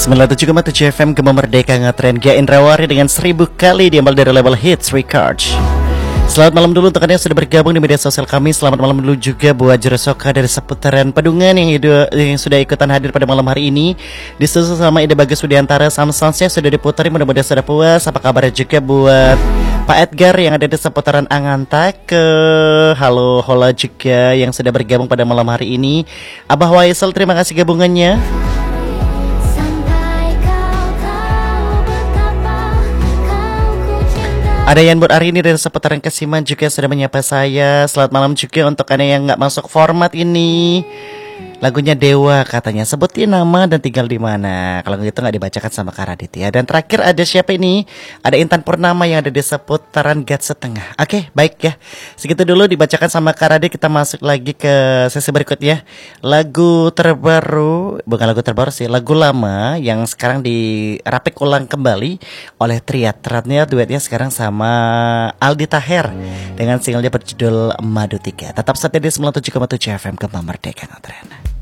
97,7 FM Gema Merdeka Ngetren Gia Indrawari dengan 1000 kali diambil dari label Hits Records. Selamat malam dulu untuk kalian yang sudah bergabung di media sosial kami. Selamat malam dulu juga buat Jerosoka dari seputaran Pedungan yang sudah ikutan hadir pada malam hari ini. Disusul sama Ida Bagus Sudiantara, Samsonsnya sudah diputari, mudah-mudahan sudah puas. Apa kabarnya juga buat Pak Edgar yang ada di seputaran Angantak. Halo hola juga yang sudah bergabung pada malam hari ini. Abah Waisel, terima kasih gabungannya. Ada yang buat hari ini dari seputaran Kasiman juga sudah menyapa saya. Selamat malam juga untuk Anda yang nggak masuk format ini. Lagunya Dewa katanya, sebutin nama dan tinggal di mana. Kalau gitu nggak dibacakan sama Kak Radit ya. Dan terakhir ada siapa ini? Ada Intan Purnama yang ada di seputaran Gat Setengah. Oke, baik ya. Segitu dulu dibacakan sama Kak Radit. Kita masuk lagi ke sesi berikutnya. Lagu terbaru, bukan lagu terbaru sih, lagu lama yang sekarang dirapik ulang kembali oleh Triad. Triadnya duetnya sekarang sama Aldi Taher dengan singlenya berjudul Madu 3. Tetap setia di 97,7 FM Gema Merdeka Ngetren.